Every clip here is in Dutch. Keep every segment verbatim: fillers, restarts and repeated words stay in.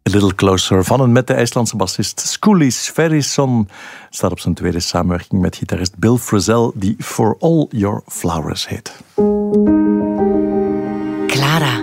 A Little Closer van en met de IJslandse bassist Skúli Sverrisson. Staat op zijn tweede samenwerking met gitarist Bill Frisell, die For All Your Flowers heet. Clara,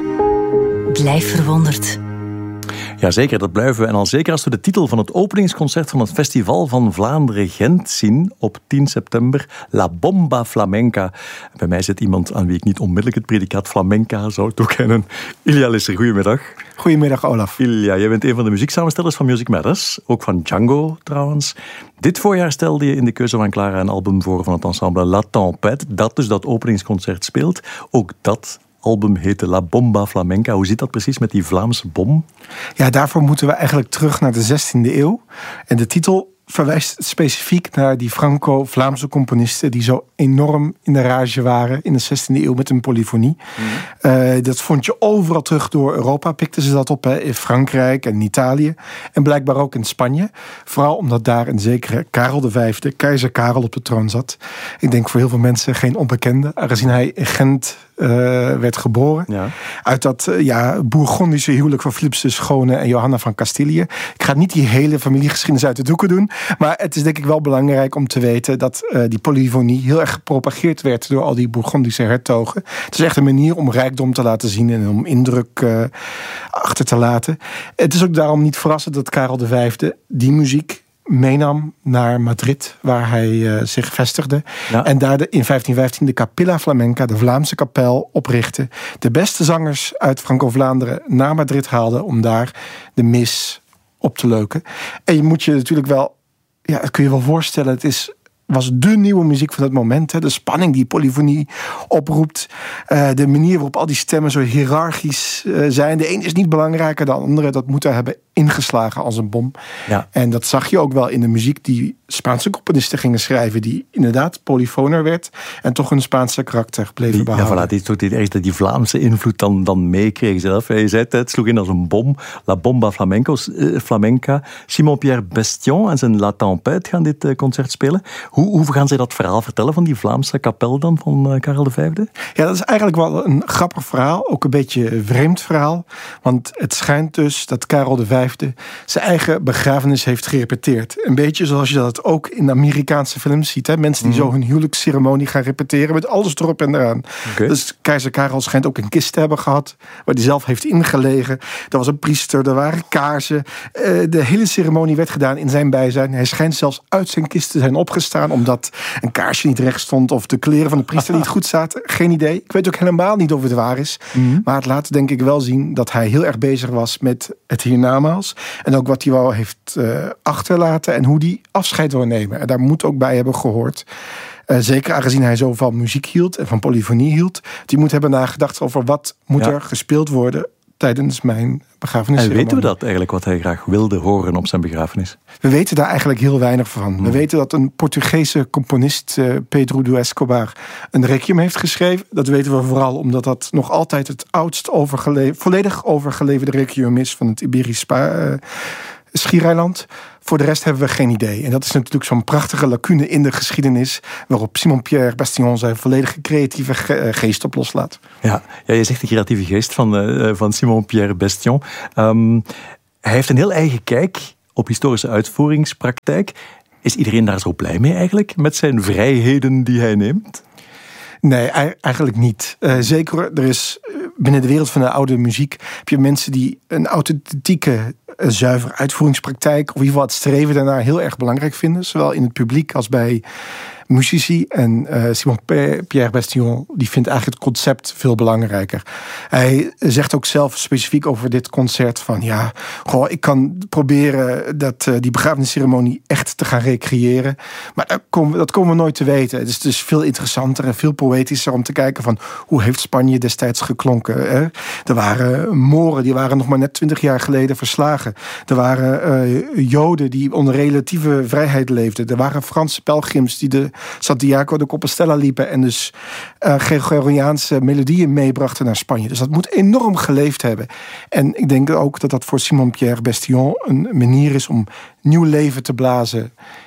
blijf verwonderd. Jazeker, dat blijven we. En al zeker als we de titel van het openingsconcert van het Festival van Vlaanderen-Gent zien op tien september. La Bomba Flamenca. Bij mij zit iemand aan wie ik niet onmiddellijk het predicaat flamenca zou toekennen. Ilja Lisser, goedemiddag. Goedemiddag, Olaf. Ilja, jij bent een van de muzieksamenstellers van Music Matters. Ook van Django trouwens. Dit voorjaar stelde je in de keuze van Clara een album voor van het ensemble La Tempête. Dat dus dat openingsconcert speelt. Ook dat album heette La Bomba Flamenca. Hoe zit dat precies met die Vlaamse bom? Ja, daarvoor moeten we eigenlijk terug naar de zestiende eeuw. En de titel verwijst specifiek naar die Franco-Vlaamse componisten die zo enorm in de rage waren in de zestiende eeuw met hun polyfonie. Mm. Uh, dat vond je overal terug door Europa. Pikten ze dat op, hè, in Frankrijk en in Italië. En blijkbaar ook in Spanje. Vooral omdat daar een zekere Karel de Vijfde, keizer Karel, op de troon zat. Ik denk voor heel veel mensen geen onbekende, aangezien hij in Gent Uh, werd geboren. Ja. Uit dat uh, ja, Bourgondische huwelijk van Philips de Schone en Johanna van Castilië. Ik ga niet die hele familiegeschiedenis uit de doeken doen, maar het is denk ik wel belangrijk om te weten dat uh, die polyfonie heel erg gepropageerd werd door al die Bourgondische hertogen. Het is echt een manier om rijkdom te laten zien en om indruk uh, achter te laten. Het is ook daarom niet verrassend dat Karel de Vijfde die muziek meenam naar Madrid, waar hij uh, zich vestigde. Ja. En daar de, in vijftien vijftien de Capilla Flamenca, de Vlaamse kapel, oprichtte. De beste zangers uit Franco-Vlaanderen naar Madrid haalde om daar de mis op te leuken. En je moet je natuurlijk wel, ja, dat kun je wel voorstellen, het is was de nieuwe muziek van dat moment. Hè? De spanning die polyfonie oproept. Uh, de manier waarop al die stemmen zo hiërarchisch uh, zijn. De een is niet belangrijker dan de andere. Dat moet er hebben ingeslagen als een bom. Ja. En dat zag je ook wel in de muziek die Spaanse componisten gingen schrijven. Die inderdaad polyfoner werd. En toch een Spaanse karakter bleven die, behouden. Ja, voilà, die, toch die, die, die Vlaamse invloed dan, dan meekreeg zelf. Je zei het, het sloeg in als een bom. La Bomba Flamencos, uh, Flamenca. Simon-Pierre Bestion en zijn La Tempête gaan dit uh, concert spelen. Hoe, hoe gaan zij dat verhaal vertellen van die Vlaamse kapel dan van uh, Karel de Vijfde? Ja, dat is eigenlijk wel een grappig verhaal. Ook een beetje een vreemd verhaal. Want het schijnt dus dat Karel de Vijfde zijn eigen begrafenis heeft gerepeteerd. Een beetje zoals je dat ook in Amerikaanse films ziet. Hè? Mensen die mm. zo hun huwelijksceremonie gaan repeteren met alles erop en eraan. Okay. Dus keizer Karel schijnt ook een kist te hebben gehad waar hij zelf heeft ingelegen. Er was een priester, er waren kaarsen. Uh, de hele ceremonie werd gedaan in zijn bijzijn. Hij schijnt zelfs uit zijn kist te zijn opgestaan omdat een kaarsje niet recht stond of de kleren van de priester niet goed zaten. Geen idee. Ik weet ook helemaal niet of het waar is. Mm. Maar het laat denk ik wel zien dat hij heel erg bezig was met het hiernamaals. En ook wat hij wel heeft uh, achterlaten en hoe hij afscheid wil nemen. En daar moet ook bij hebben gehoord. Uh, zeker aangezien hij zo van muziek hield en van polyfonie hield. Die moet hebben nagedacht over wat moet ja. er gespeeld worden tijdens mijn begrafenis. En weten we dat eigenlijk, wat hij graag wilde horen op zijn begrafenis? We weten daar eigenlijk heel weinig van. Hmm. We weten dat een Portugese componist, uh, Pedro do Escobar, een requiem heeft geschreven. Dat weten we vooral omdat dat nog altijd het oudst overgele- volledig overgeleverde requiem is van het Iberisch Spa- uh, Schiereiland. Voor de rest hebben we geen idee. En dat is natuurlijk zo'n prachtige lacune in de geschiedenis waarop Simon-Pierre Bestion zijn volledige creatieve ge- geest op loslaat. Ja, ja, je zegt de creatieve geest van, uh, van Simon-Pierre Bestion. Um, hij heeft een heel eigen kijk op historische uitvoeringspraktijk. Is iedereen daar zo blij mee eigenlijk, met zijn vrijheden die hij neemt? Nee, eigenlijk niet. Uh, zeker, er is binnen de wereld van de oude muziek heb je mensen die een authentieke, een zuivere uitvoeringspraktijk, of in ieder geval het streven daarnaar heel erg belangrijk vinden. Zowel in het publiek als bij muzici. En uh, Simon-Pierre Bestion die vindt eigenlijk het concept veel belangrijker. Hij zegt ook zelf specifiek over dit concert van ja, goh, ik kan proberen dat uh, die begrafenisceremonie echt te gaan recreëren. Maar dat komen, dat komen we nooit te weten. Het is dus veel interessanter en veel poëtischer om te kijken van hoe heeft Spanje destijds geklonken. Hè? Er waren Moren, die waren nog maar net twintig jaar geleden verslagen. Er waren uh, Joden die onder relatieve vrijheid leefden. Er waren Franse pelgrims die de Santiago de Compostela liepen en dus uh, Gregoriaanse melodieën meebrachten naar Spanje. Dus dat moet enorm geleefd hebben. En ik denk ook dat dat voor Simon-Pierre Bestion een manier is om nieuw leven te blazen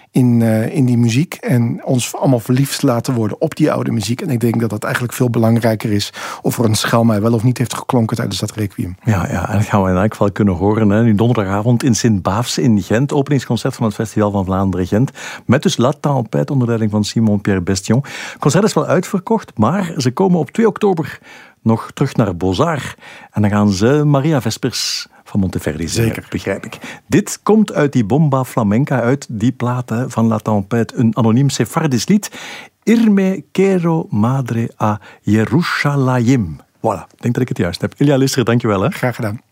in, uh, in die muziek. En ons allemaal verliefd laten worden op die oude muziek. En ik denk dat dat eigenlijk veel belangrijker is of er een schelmei wel of niet heeft geklonken tijdens dat requiem. Ja, ja, en dat gaan we in elk geval kunnen horen. Hè. Nu donderdagavond in Sint-Baafs in Gent. Openingsconcert van het Festival van Vlaanderen Gent. Met dus La Tempête onder leiding van Simon-Pierre Bestion. Het concert is wel uitverkocht, maar ze komen op twee oktober nog terug naar Beaux-Arts. En dan gaan ze Maria Vespers van Monteverdi zingen, Zeker. begrijp ik. Dit komt uit die Bomba Flamenca, uit die plaat hè, van La Tempête. Een anoniem Sephardisch lied. Irme quiero madre a Jerusalem. Voilà, ik denk dat ik het juist heb. Ilja Lisser, dankjewel. Hè. Graag gedaan.